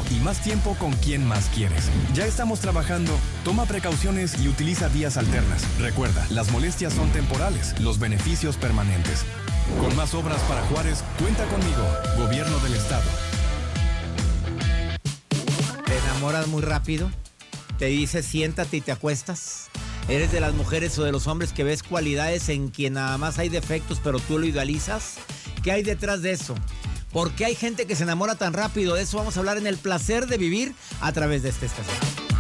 y más tiempo con quien más quieres. Ya estamos trabajando. Toma precauciones y utiliza vías alternas. Recuerda, las molestias son temporales, los beneficios permanentes. Con más obras para Juárez, cuenta conmigo, Gobierno del Estado. ¿Te enamoras muy rápido? ¿Te dice siéntate y te acuestas? ¿Eres de las mujeres o de los hombres que ves cualidades en quien nada más hay defectos pero tú lo idealizas? ¿Qué hay detrás de eso? ¿Por qué hay gente que se enamora tan rápido? De eso vamos a hablar en El Placer de Vivir a través de esta estación.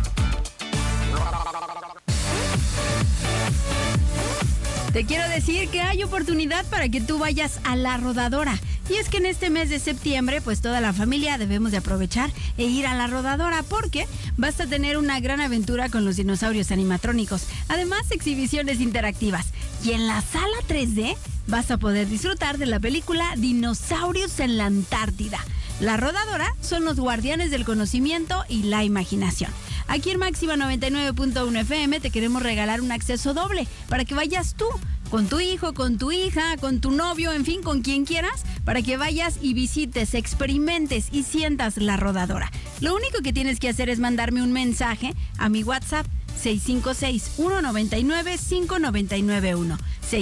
Te quiero decir que hay oportunidad para que tú vayas a La Rodadora. Y es que en este mes de septiembre, pues toda la familia debemos de aprovechar e ir a La Rodadora porque vas a tener una gran aventura con los dinosaurios animatrónicos. Además, exhibiciones interactivas. Y en la sala 3D vas a poder disfrutar de la película Dinosaurios en la Antártida. La Rodadora son los guardianes del conocimiento y la imaginación. Aquí en Máxima 99.1 FM te queremos regalar un acceso doble para que vayas tú, con tu hijo, con tu hija, con tu novio, en fin, con quien quieras, para que vayas y visites, experimentes y sientas La Rodadora. Lo único que tienes que hacer es mandarme un mensaje a mi WhatsApp 656-199-5991.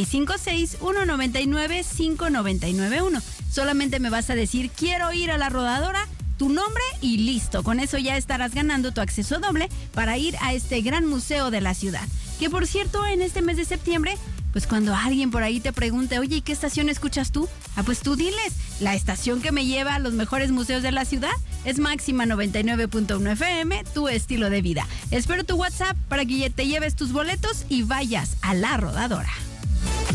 656-199-5991. Solamente me vas a decir, quiero ir a La Rodadora, tu nombre y listo. Con eso ya estarás ganando tu acceso doble para ir a este gran museo de la ciudad. Que por cierto, en este mes de septiembre, pues cuando alguien por ahí te pregunte, oye, ¿y qué estación escuchas tú? Pues tú diles, la estación que me lleva a los mejores museos de la ciudad es Máxima 99.1 FM, tu estilo de vida. Espero tu WhatsApp para que te lleves tus boletos y vayas a La Rodadora.